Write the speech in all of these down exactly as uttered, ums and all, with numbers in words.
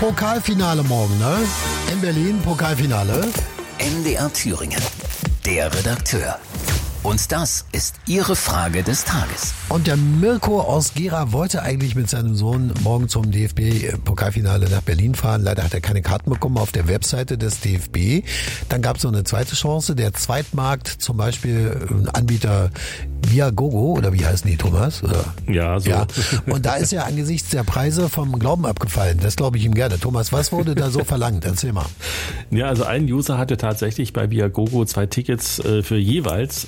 Pokalfinale morgen, ne? In Berlin, Pokalfinale. M D R Thüringen, der Redakteur. Und das ist Ihre Frage des Tages. Und der Mirko aus Gera wollte eigentlich mit seinem Sohn morgen zum D F B-Pokalfinale nach Berlin fahren. Leider hat er keine Karten bekommen auf der Webseite des D F B. Dann gab es noch eine zweite Chance. Der Zweitmarkt, zum Beispiel ein Anbieter Viagogo, oder wie heißen die, Thomas? Oder? Ja, so. Ja. Und da ist er angesichts der Preise vom Glauben abgefallen. Das glaube ich ihm gerne. Thomas, was wurde da so verlangt? Erzähl mal. Ja, also ein User hatte tatsächlich bei Viagogo zwei Tickets äh, für jeweils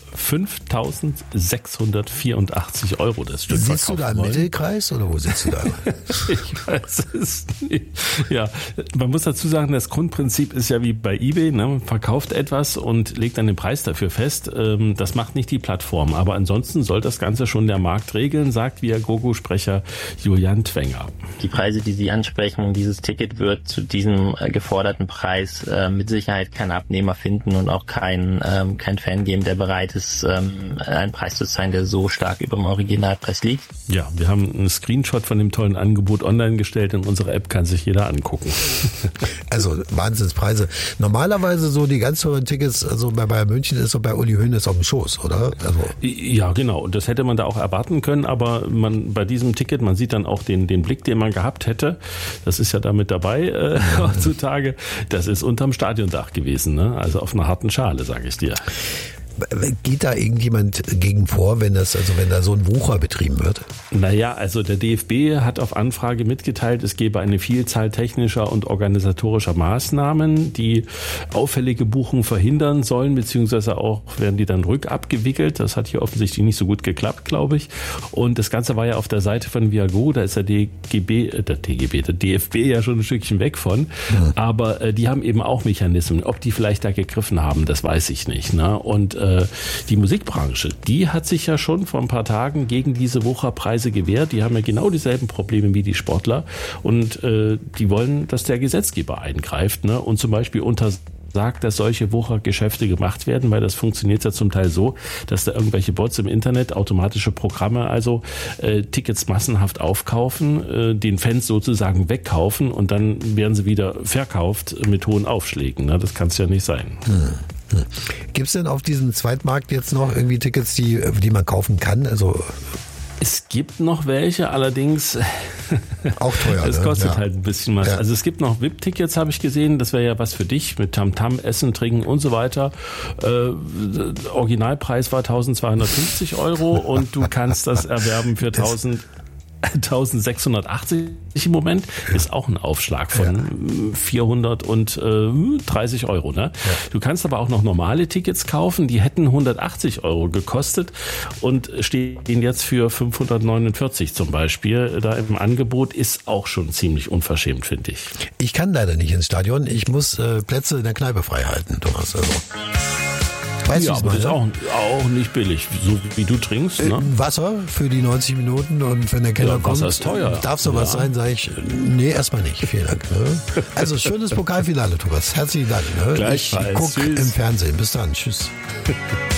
fünftausendsechshundertvierundachtzig Euro das Stück Sitzt du da im wollen. Mittelkreis oder wo sitzt du da? Ich weiß es nicht. Ja, man muss dazu sagen, das Grundprinzip ist ja wie bei eBay, ne? Man verkauft etwas und legt dann den Preis dafür fest. Das macht nicht die Plattform, aber ansonsten soll das Ganze schon der Markt regeln, sagt Viagogo-Sprecher Julian Twenger. Die Preise, die Sie ansprechen, dieses Ticket wird zu diesem geforderten Preis äh, mit Sicherheit keinen Abnehmer finden und auch kein, ähm, kein Fan geben, der bereit ist, ähm, einen Preis zu zahlen, der so stark über dem Originalpreis liegt. Ja, wir haben einen Screenshot von dem tollen Angebot online gestellt. In unserer App kann sich jeder angucken. Also Wahnsinnspreise. Normalerweise so die ganz teuren Tickets, also bei Bayern München ist so bei Uli Hoeneß auf dem Schoß, oder? Also Ja, genau. Und das hätte man da auch erwarten können, aber man bei diesem Ticket, man sieht dann auch den, den Blick, den man gehabt hätte. Das ist ja damit dabei äh, heutzutage. Das ist unterm Stadiondach gewesen, ne? Also auf einer harten Schale, sage ich dir. geht da irgendjemand gegen vor, wenn das, also wenn da so ein Wucher betrieben wird? Naja, also der D F B hat auf Anfrage mitgeteilt, es gebe eine Vielzahl technischer und organisatorischer Maßnahmen, die auffällige Buchungen verhindern sollen, beziehungsweise auch werden die dann rückabgewickelt. Das hat hier offensichtlich nicht so gut geklappt, glaube ich. Und das Ganze war ja auf der Seite von Viagogo, da ist der D G B, äh, der D G B, der D F B ja schon ein Stückchen weg von. Ja. Aber äh, die haben eben auch Mechanismen. Ob die vielleicht da gegriffen haben, das weiß ich nicht. Ne? Und äh, die Musikbranche, die hat sich ja schon vor ein paar Tagen gegen diese Wucherpreise gewehrt. Die haben ja genau dieselben Probleme wie die Sportler. Und äh, die wollen, dass der Gesetzgeber eingreift, ne? Und zum Beispiel unter sagt, dass solche Wuchergeschäfte gemacht werden, weil das funktioniert ja zum Teil so, dass da irgendwelche Bots im Internet, automatische Programme, also äh, Tickets massenhaft aufkaufen, äh, den Fans sozusagen wegkaufen und dann werden sie wieder verkauft mit hohen Aufschlägen. Ne? Das kann es ja nicht sein. Hm. Gibt es denn auf diesem Zweitmarkt jetzt noch irgendwie Tickets, die, die man kaufen kann? Also es gibt noch welche, allerdings auch teuer. Es ne? kostet ja. halt ein bisschen was. Ja. Also es gibt noch V I P-Tickets, habe ich gesehen. Das wäre ja was für dich mit Tamtam, Essen, Trinken und so weiter. Äh, Originalpreis war eintausendzweihundertfünfzig Euro und du kannst das erwerben für eintausendsechshundertachtzig im Moment. Ist auch ein Aufschlag von ja. vierhundertdreißig Euro. Ne? Ja. Du kannst aber auch noch normale Tickets kaufen, die hätten hundertachtzig Euro gekostet und stehen jetzt für fünfhundertneunundvierzig zum Beispiel. Da im Angebot ist auch schon ziemlich unverschämt, finde ich. Ich kann leider nicht ins Stadion. Ich muss äh, Plätze in der Kneipe frei halten, Thomas. Also. Weißt ja, aber das ist auch, auch nicht billig, so wie du trinkst. Ne? Wasser für die neunzig Minuten und wenn der Keller ja, kommt, Wasser ist teuer. Darf sowas ja. sein, sage ich, nee, erstmal nicht. Vielen Dank. Ne? Also schönes Pokalfinale, Thomas. Herzlichen Dank. Ne? Ich gucke im Fernsehen. Bis dann. Tschüss.